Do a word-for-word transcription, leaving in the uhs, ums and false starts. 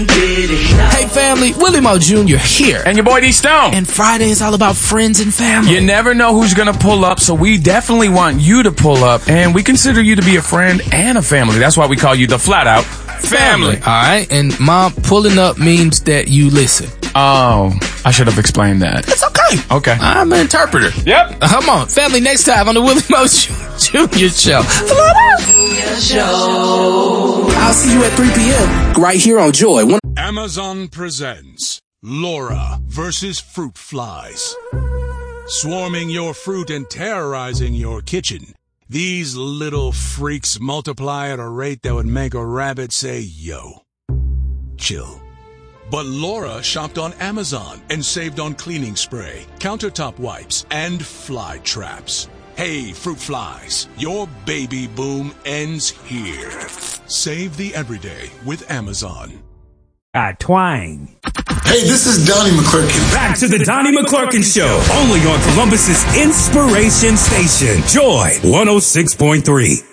Hey family, Willie Mo Junior here. And your boy D Stone. And Friday is all about friends and family. You never know who's gonna pull up, so we definitely want you to pull up. And we consider you to be a friend and a family. That's why we call you the Flat Out Family. Alright, and Mom, pulling up means that you listen. Oh, I should have explained that. It's okay. Okay. I'm an interpreter. Yep. Uh, come on, family, next time on the Willie Mo Junior Show. Show. I'll see you at three p.m. right here on Joy. One- Amazon presents Laura versus Fruit Flies. Swarming your fruit and terrorizing your kitchen, these little freaks multiply at a rate that would make a rabbit say, yo. Chill. But Laura shopped on Amazon and saved on cleaning spray, countertop wipes, and fly traps. Hey, fruit flies, your baby boom ends here. Save the everyday with Amazon. I twang. Hey, this is Donnie McClurkin. Back to the Donnie McClurkin Show, only on Columbus's Inspiration Station, Joy one oh six point three.